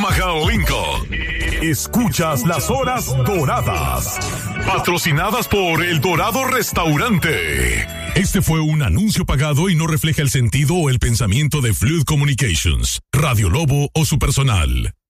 Omaha, Lincoln. Escuchas las horas doradas, patrocinadas por El Dorado Restaurante. Este fue un anuncio pagado y no refleja el sentido o el pensamiento de Fluid Communications, Radio Lobo o su personal.